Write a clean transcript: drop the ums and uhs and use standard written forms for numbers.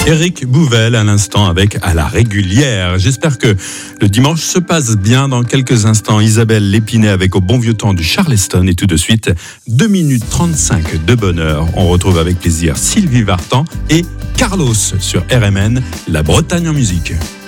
Éric Bouvel à l'instant avec À la régulière. J'espère que le dimanche se passe bien. Dans quelques instants, Isabelle Lépinet avec Au bon vieux temps du Charleston. Et tout de suite, 2 minutes 35 de bonheur. On retrouve avec plaisir Sylvie Vartan et Carlos sur RMN, la Bretagne en musique.